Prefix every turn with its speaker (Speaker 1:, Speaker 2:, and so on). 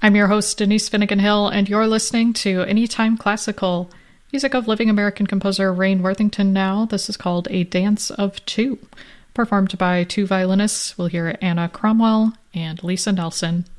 Speaker 1: I'm your host, Denise Finnegan Hill, and you're listening to Anytime Classical, music of living American composer Rain Worthington now. This is called A Dance of Two, performed by two violinists. We'll hear Anna Cromwell and Lisa Nelson.